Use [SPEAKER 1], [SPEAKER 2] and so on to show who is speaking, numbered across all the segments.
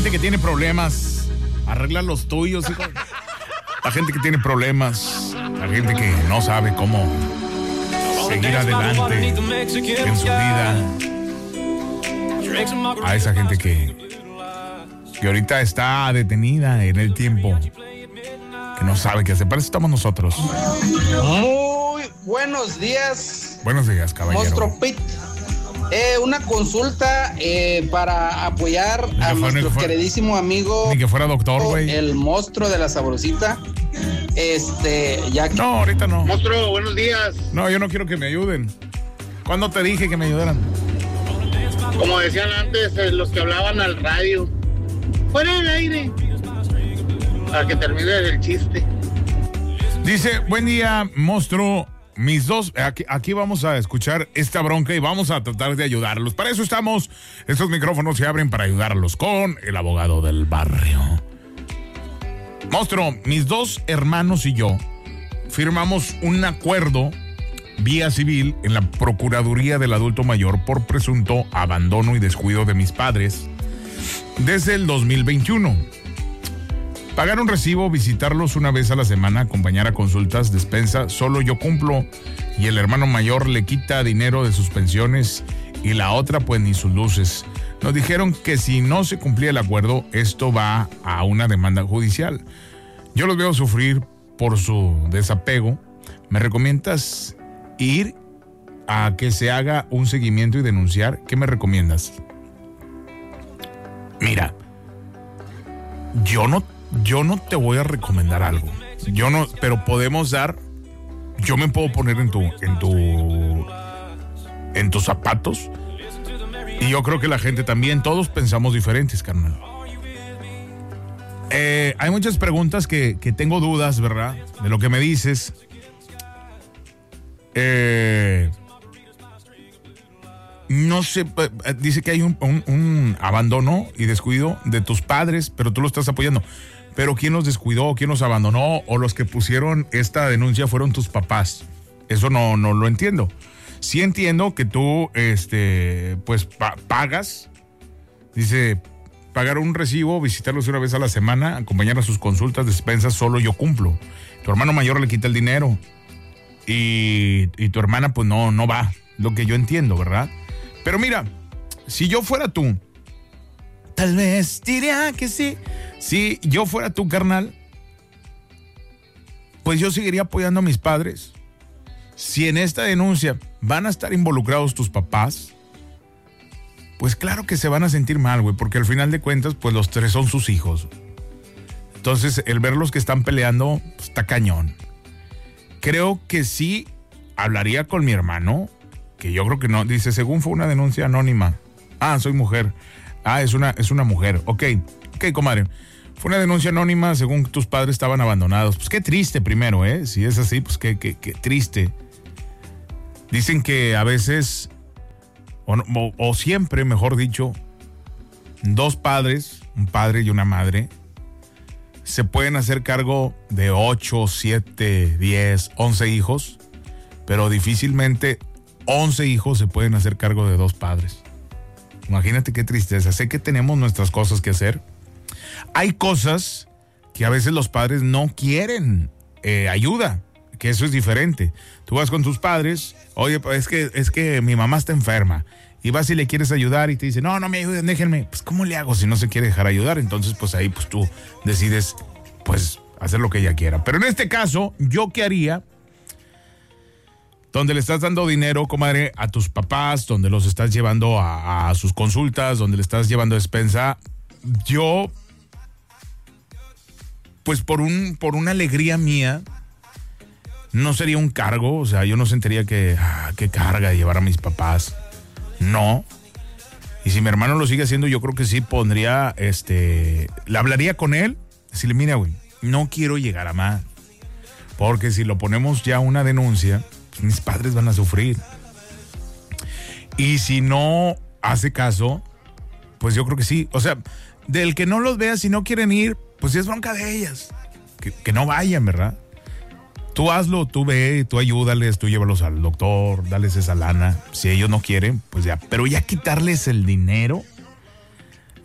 [SPEAKER 1] gente que tiene problemas, arregla los tuyos, hijo. La gente que tiene problemas, la gente que no sabe cómo seguir adelante en su vida. A esa gente que ahorita está detenida en el tiempo, que no sabe qué hacer. Para eso estamos nosotros.
[SPEAKER 2] Muy buenos días.
[SPEAKER 1] Buenos días, caballero.
[SPEAKER 2] Monstruo Pit. Una consulta para apoyar a nuestro queridísimo amigo.
[SPEAKER 1] Ni que fuera doctor, güey.
[SPEAKER 2] El monstruo de la sabrosita. Ya que...
[SPEAKER 1] No, ahorita no.
[SPEAKER 3] Monstruo, buenos días.
[SPEAKER 1] No, yo no quiero que me ayuden. ¿Cuándo te dije que me ayudaran?
[SPEAKER 3] Como decían antes, los que hablaban al radio. Fuera del aire. Para que termine el chiste.
[SPEAKER 1] Dice, buen día, monstruo. Mis dos, aquí vamos a escuchar esta bronca y vamos a tratar de ayudarlos. Para eso estamos. Estos micrófonos se abren para ayudarlos con el abogado del barrio. Monstruo, mis dos hermanos y yo firmamos un acuerdo vía civil en la Procuraduría del Adulto Mayor por presunto abandono y descuido de mis padres desde el 2021. Pagar un recibo, visitarlos una vez a la semana, acompañar a consultas, despensa, solo yo cumplo, y el hermano mayor le quita dinero de sus pensiones y la otra pues ni sus luces. Nos dijeron que si no se cumplía el acuerdo, esto va a una demanda judicial. Yo los veo sufrir por su desapego. ¿Me recomiendas ir a que se haga un seguimiento y denunciar? ¿Qué me recomiendas? Mira, yo no te voy a recomendar algo. Pero podemos dar. Yo me puedo poner en tus zapatos. Y yo creo que la gente también, todos pensamos diferentes, carnal. Hay muchas preguntas que tengo dudas, ¿verdad? De lo que me dices. No sé, dice que hay un abandono y descuido de tus padres, pero tú lo estás apoyando. Pero ¿quién los descuidó? ¿Quién los abandonó? ¿O los que pusieron esta denuncia fueron tus papás? Eso no lo entiendo. Sí entiendo que tú, pues pagas. Dice, pagar un recibo, visitarlos una vez a la semana, acompañar a sus consultas, despensas, solo yo cumplo. Tu hermano mayor le quita el dinero. Y tu hermana, pues no va. Lo que yo entiendo, ¿verdad? Pero mira, si yo fuera tú, tal vez diría que sí. Si yo fuera tú, carnal, pues yo seguiría apoyando a mis padres. Si en esta denuncia van a estar involucrados tus papás, pues claro que se van a sentir mal, güey, porque al final de cuentas, pues los tres son sus hijos. Entonces, el verlos que están peleando, pues, está cañón. Creo que sí hablaría con mi hermano, que yo creo que no. Dice, según fue una denuncia anónima. Ah, soy mujer. Ah, es una mujer. Ok, comadre. Fue una denuncia anónima según tus padres estaban abandonados. Pues qué triste primero, ¿eh? Si es así, pues qué triste. Dicen que a veces, o siempre, mejor dicho, dos padres, un padre y una madre, se pueden hacer cargo de 8, 7, 10, 11 hijos, pero difícilmente 11 hijos se pueden hacer cargo de dos padres. Imagínate qué tristeza. Sé que tenemos nuestras cosas que hacer. Hay cosas que a veces los padres no quieren ayuda, que eso es diferente. Tú vas con tus padres, oye, es que mi mamá está enferma. Y vas y le quieres ayudar y te dice, no me ayuden, déjenme. Pues, ¿cómo le hago si no se quiere dejar ayudar? Entonces, pues ahí pues tú decides, pues, hacer lo que ella quiera. Pero en este caso, ¿yo qué haría? Donde le estás dando dinero, comadre, a tus papás, donde los estás llevando a sus consultas, donde le estás llevando despensa, yo, pues por una alegría mía, no sería un cargo, o sea, yo no sentiría que, qué carga llevar a mis papás, no. Y si mi hermano lo sigue haciendo, yo creo que sí pondría, le hablaría con él, decirle, mira, güey, no quiero llegar a más, porque si lo ponemos ya una denuncia, mis padres van a sufrir. Y si no hace caso, pues yo creo que sí. O sea, del que no los vea, si no quieren ir, pues es bronca de ellas. Que no vayan, ¿verdad? Tú hazlo, tú ve, tú ayúdales, tú llévalos al doctor, dales esa lana. Si ellos no quieren, pues ya. Pero ya quitarles el dinero,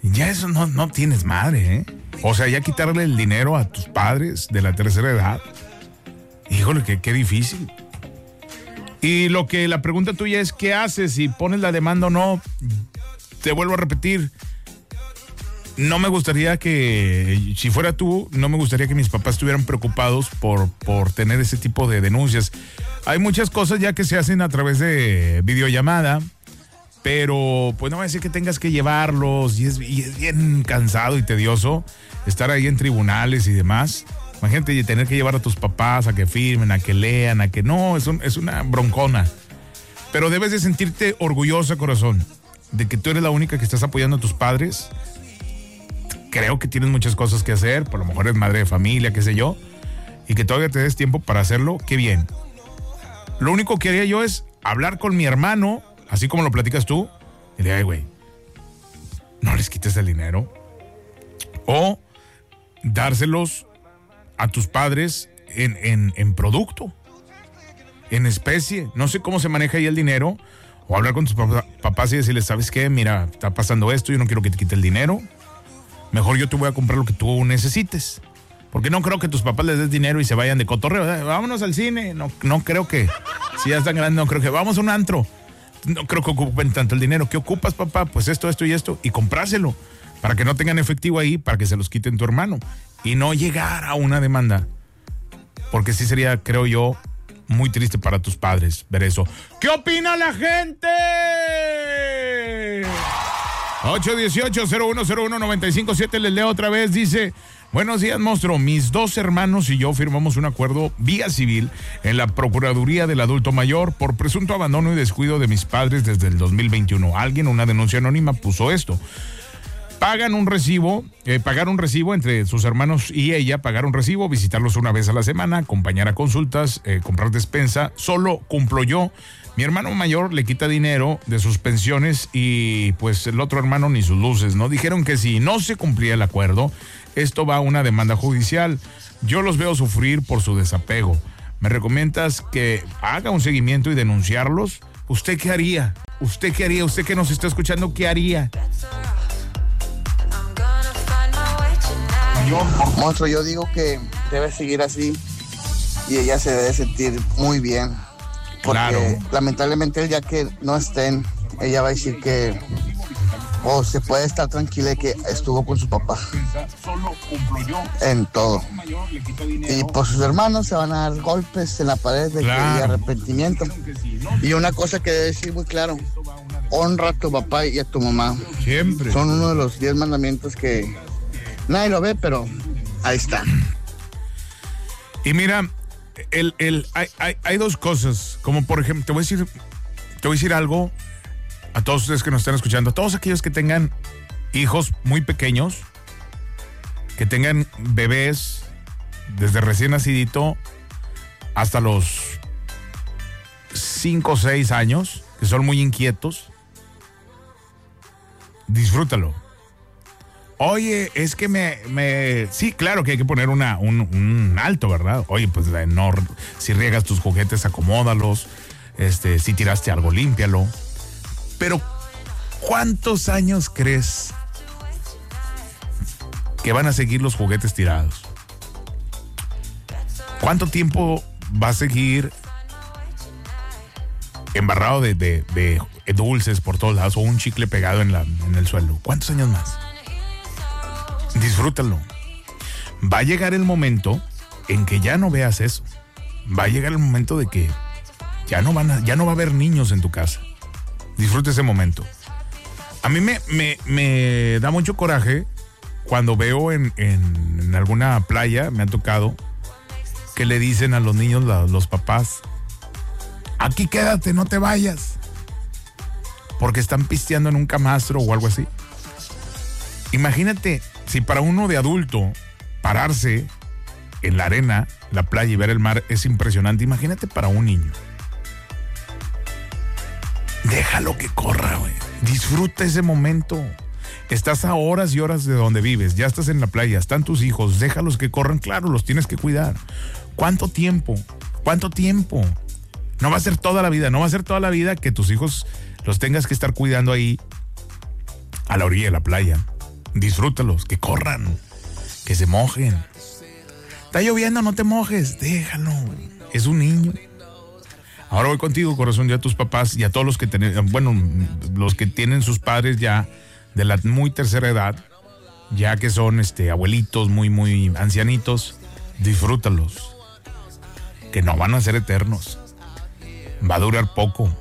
[SPEAKER 1] ya eso no tienes madre, ¿eh? O sea, ya quitarle el dinero a tus padres de la tercera edad. Híjole, qué difícil. Y la pregunta tuya es, ¿qué haces? Si pones la demanda o no. Te vuelvo a repetir, no me gustaría que, si fuera tú, no me gustaría que mis papás estuvieran preocupados por tener ese tipo de denuncias. Hay muchas cosas ya que se hacen a través de videollamada, pero pues no va a decir que tengas que llevarlos y es bien cansado y tedioso estar ahí en tribunales y demás. Imagínate tener que llevar a tus papás a que firmen, a que lean, a que no, es una broncona. Pero debes de sentirte orgullosa, corazón, de que tú eres la única que estás apoyando a tus padres. Creo que tienes muchas cosas que hacer, por lo mejor eres madre de familia, qué sé yo, y que todavía te des tiempo para hacerlo, qué bien. Lo único que haría yo es hablar con mi hermano, así como lo platicas tú, y le digo, güey, no les quites el dinero. O dárselos a tus padres en producto, en especie. No sé cómo se maneja ahí el dinero. O hablar con tus papás y decirles, ¿sabes qué? Mira, está pasando esto, yo no quiero que te quite el dinero. Mejor yo te voy a comprar lo que tú necesites. Porque no creo que tus papás les des dinero y se vayan de cotorreo. Vámonos al cine. No creo que, si ya están grandes, no creo que, vamos a un antro. No creo que ocupen tanto el dinero. ¿Qué ocupas, papá? Pues esto y esto. Y compráselo, para que no tengan efectivo ahí, para que se los quiten tu hermano. Y no llegar a una demanda. Porque sí sería, creo yo, muy triste para tus padres ver eso. ¿Qué opina la gente? 818-0101-957, les leo otra vez. Dice, buenos días, monstruo. Mis 2 hermanos y yo firmamos un acuerdo vía civil en la Procuraduría del Adulto Mayor por presunto abandono y descuido de mis padres desde el 2021. Alguien, una denuncia anónima, puso esto. Pagar un recibo entre sus hermanos y ella, pagar un recibo, visitarlos una vez a la semana, acompañar a consultas, comprar despensa. Solo cumplo yo. Mi hermano mayor le quita dinero de sus pensiones y pues el otro hermano ni sus luces, ¿no? Dijeron que si no se cumplía el acuerdo, esto va a una demanda judicial. Yo los veo sufrir por su desapego. ¿Me recomiendas que haga un seguimiento y denunciarlos? ¿Usted qué haría? ¿Usted qué haría? ¿Usted que nos está escuchando, qué haría?
[SPEAKER 4] Monstruo, yo digo que debe seguir así y ella se debe sentir muy bien. Porque claro, lamentablemente el día que no estén, ella va a decir que se puede estar tranquila de que estuvo con su papá en todo. Y por sus hermanos se van a dar golpes en la pared de claro, y arrepentimiento. Y una cosa que debe decir muy claro, honra a tu papá y a tu mamá.
[SPEAKER 1] Siempre.
[SPEAKER 4] Son uno de los 10 mandamientos que nadie lo ve, pero ahí está.
[SPEAKER 1] Y mira, hay 2 cosas, como por ejemplo, te voy a decir algo a todos ustedes que nos están escuchando, a todos aquellos que tengan hijos muy pequeños, que tengan bebés desde recién nacidito hasta los 5 o 6 años, que son muy inquietos. Disfrútalo. Oye, es que sí, claro que hay que poner un alto, ¿verdad? Oye, pues no, si riegas tus juguetes, acomódalos. Si tiraste algo, límpialo. Pero, ¿cuántos años crees que van a seguir los juguetes tirados? ¿Cuánto tiempo va a seguir embarrado de dulces por todos lados o un chicle pegado en el suelo? ¿Cuántos años más? Disfrútalo. Va a llegar el momento en que ya no veas eso. Va a llegar el momento de que ya no va a haber niños en tu casa. Disfruta ese momento. A mí me da mucho coraje cuando veo en alguna playa, me ha tocado, que le dicen a los niños, los papás, aquí quédate, no te vayas, porque están pisteando en un camastro o algo así. Imagínate, si para uno de adulto pararse en la arena, la playa y ver el mar es impresionante, imagínate para un niño. Déjalo que corra, güey. Disfruta ese momento. Estás a horas y horas de donde vives, ya estás en la playa, están tus hijos, déjalos que corran, claro, los tienes que cuidar. ¿Cuánto tiempo? No va a ser toda la vida que tus hijos los tengas que estar cuidando ahí a la orilla de la playa. Disfrútalos, que corran, que se mojen. Está lloviendo, no te mojes, déjalo. Es un niño. Ahora voy contigo, corazón, ya a tus papás y a todos los que los que tienen sus padres ya de la muy tercera edad, ya que son abuelitos muy, muy ancianitos, disfrútalos. Que no van a ser eternos. Va a durar poco.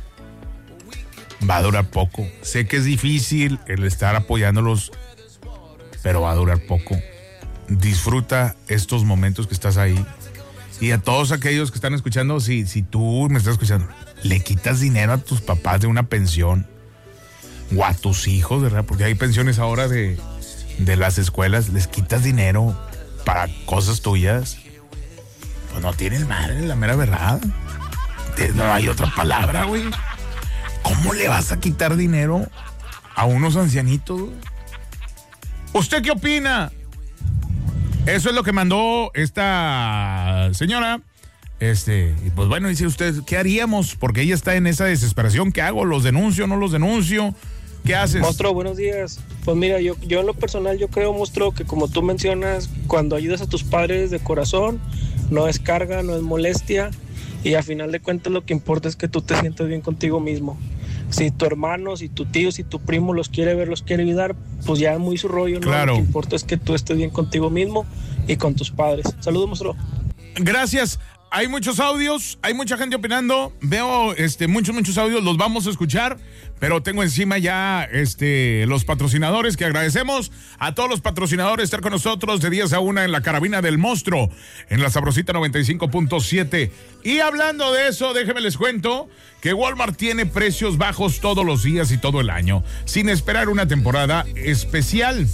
[SPEAKER 1] Sé que es difícil el estar apoyándolos, pero va a durar poco. Disfruta estos momentos que estás ahí. Y a todos aquellos que están escuchando, si tú me estás escuchando, le quitas dinero a tus papás de una pensión o a tus hijos, ¿verdad? Porque hay pensiones ahora de las escuelas, les quitas dinero para cosas tuyas. Pues no tienes madre, la mera verdad. No hay otra palabra, güey. ¿Cómo le vas a quitar dinero a unos ancianitos? ¿Usted qué opina? Eso es lo que mandó esta señora. Y pues bueno, dice usted, ¿qué haríamos? Porque ella está en esa desesperación. ¿Qué hago? ¿Los denuncio? ¿No los denuncio? ¿Qué haces?
[SPEAKER 5] Monstruo, buenos días. Pues mira, yo en lo personal, yo creo, Monstruo, que como tú mencionas, cuando ayudas a tus padres de corazón, no es carga, no es molestia, y a final de cuentas lo que importa es que tú te sientas bien contigo mismo. Si tu hermano, si tu tío, si tu primo los quiere ver, los quiere ayudar, pues ya es muy su rollo, ¿no?
[SPEAKER 1] Claro.
[SPEAKER 5] Lo que importa es que tú estés bien contigo mismo y con tus padres. Saludos, Monstruo.
[SPEAKER 1] Gracias. Hay muchos audios, hay mucha gente opinando. Veo muchos audios, los vamos a escuchar, pero tengo encima ya los patrocinadores, que agradecemos a todos los patrocinadores estar con nosotros de 10 a 1 en la Carabina del Monstruo, en la Sabrosita 95.7. Y hablando de eso, déjenme les cuento que Walmart tiene precios bajos todos los días y todo el año, sin esperar una temporada especial.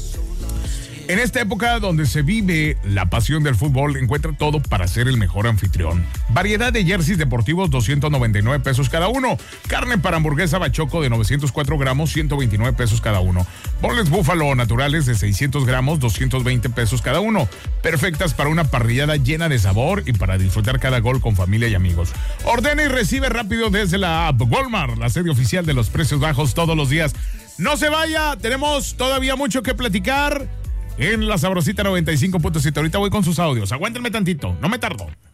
[SPEAKER 1] En esta época donde se vive la pasión del fútbol, encuentra todo para ser el mejor anfitrión. Variedad de jerseys deportivos, 299 pesos cada uno. Carne para hamburguesa bachoco de 904 gramos, 129 pesos cada uno. Boneless búfalo naturales de 600 gramos, 220 pesos cada uno. Perfectas para una parrillada llena de sabor y para disfrutar cada gol con familia y amigos. Ordena y recibe rápido desde la app Walmart, la sede oficial de los precios bajos todos los días. No se vaya, tenemos todavía mucho que platicar en la Sabrosita 95.7. Ahorita voy con sus audios. Aguántenme tantito, no me tardo.